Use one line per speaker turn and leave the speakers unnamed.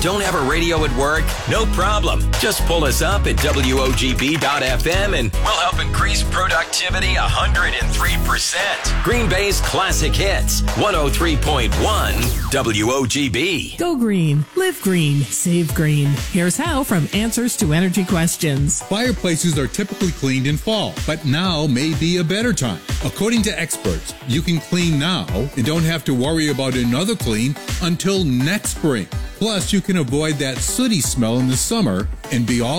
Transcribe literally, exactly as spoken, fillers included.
Don't have a radio at work? No problem. Just pull us up at W O G B dot F M and we'll help increase productivity one hundred three percent. Green Bay's classic hits, one oh three point one W O G B.
Go green. Live green. Save green. Here's how from Answers to Energy Questions.
Fireplaces are typically cleaned in fall, but now may be a better time. According to experts, you can clean now and don't have to worry about another clean until next spring. Plus, you can avoid that sooty smell in the summer and be all